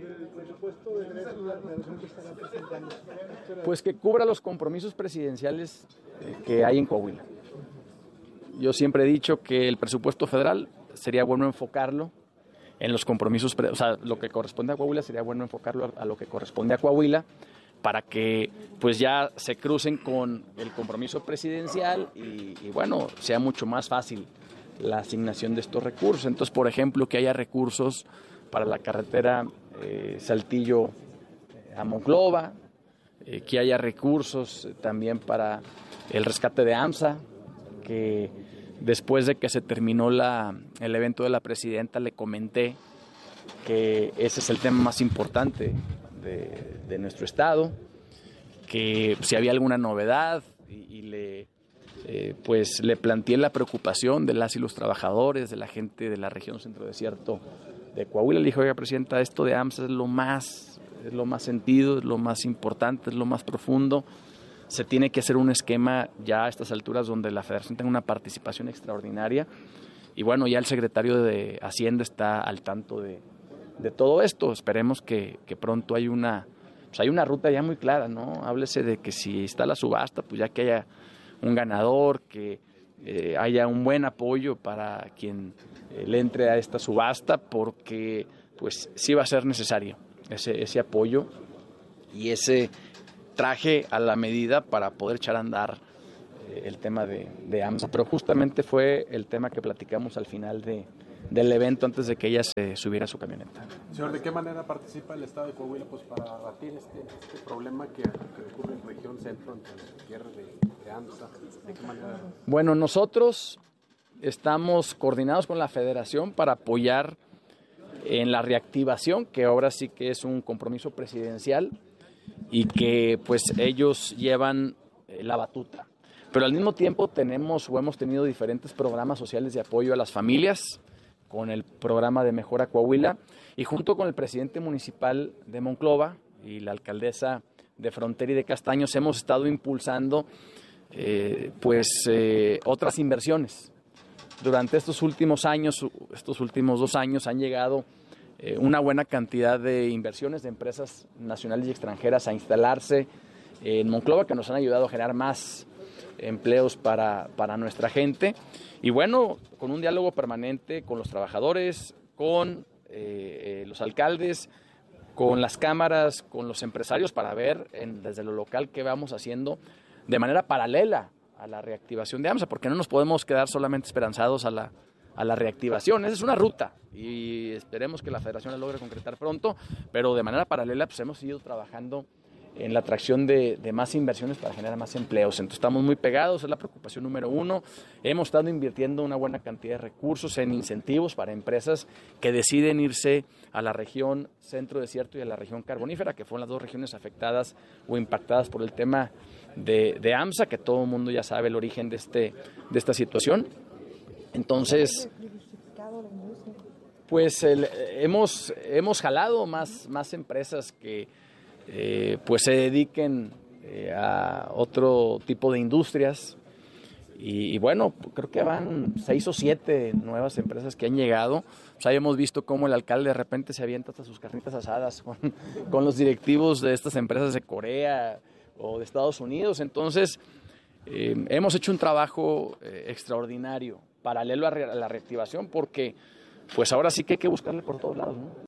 presupuesto de la federación que estará presentando? Pues que cubra los compromisos presidenciales que hay en Coahuila. Yo siempre he dicho que el presupuesto federal sería bueno enfocarlo en los compromisos, o sea, lo que corresponde a Coahuila sería bueno enfocarlo a lo que corresponde a Coahuila para que pues ya se crucen con el compromiso presidencial y bueno, sea mucho más fácil la asignación de estos recursos. Entonces, por ejemplo, que haya recursos para la carretera Saltillo a Monclova, que haya recursos también para el rescate de AMSA, que después de que se terminó el evento de la presidenta le comenté que ese es el tema más importante de nuestro estado, que si había alguna novedad y le planteé la preocupación de las y los trabajadores, de la gente de la región centro desierto de Coahuila. Le dije, oiga, presidenta, esto de AMSA es lo más sentido, es lo más importante, es lo más profundo. Se tiene que hacer un esquema ya a estas alturas donde la federación tenga una participación extraordinaria. Y bueno, ya el secretario de Hacienda está al tanto de todo esto. Esperemos que pronto hay una ruta ya muy clara, ¿no? Háblese de que si está la subasta, pues ya que haya un ganador, que haya un buen apoyo para quien le entre a esta subasta, porque pues sí va a ser necesario ese apoyo y ese traje a la medida para poder echar a andar el tema de AMSA. Pero justamente fue el tema que platicamos al final del evento antes de que ella se subiera a su camioneta. Señor, ¿de qué manera participa el Estado de Coahuila para abatir este problema que ocurre en región centro entre los tierras de AMSA? ¿De qué manera? Bueno, nosotros estamos coordinados con la Federación para apoyar en la reactivación, que ahora sí que es un compromiso presidencial y que pues ellos llevan la batuta. Pero al mismo tiempo hemos tenido diferentes programas sociales de apoyo a las familias, con el programa de Mejora Coahuila, y junto con el presidente municipal de Monclova y la alcaldesa de Frontera y de Castaños hemos estado impulsando otras inversiones. Durante estos últimos 2 años han llegado una buena cantidad de inversiones de empresas nacionales y extranjeras a instalarse en Monclova, que nos han ayudado a generar más empleos para nuestra gente. Y bueno, con un diálogo permanente con los trabajadores, con los alcaldes, con las cámaras, con los empresarios, para ver desde lo local qué vamos haciendo de manera paralela a la reactivación de AMSA, porque no nos podemos quedar solamente esperanzados a la reactivación. Esa es una ruta y esperemos que la federación la logre concretar pronto, pero de manera paralela pues hemos ido trabajando en la atracción de más inversiones para generar más empleos. Entonces estamos muy pegados, es la preocupación número 1. Hemos estado invirtiendo una buena cantidad de recursos en incentivos para empresas que deciden irse a la región centro desierto y a la región carbonífera, que fueron las 2 regiones afectadas o impactadas por el tema de AMSA, que todo el mundo ya sabe el origen de esta situación. Entonces, pues hemos jalado más empresas que pues se dediquen a otro tipo de industrias y bueno, creo que van 6 o 7 nuevas empresas que han llegado. O sea, hemos visto cómo el alcalde de repente se avienta hasta sus carnitas asadas con los directivos de estas empresas de Corea o de Estados Unidos. Entonces, hemos hecho un trabajo extraordinario, paralelo a la reactivación, porque pues ahora sí que hay que buscarle por todos lados, ¿no?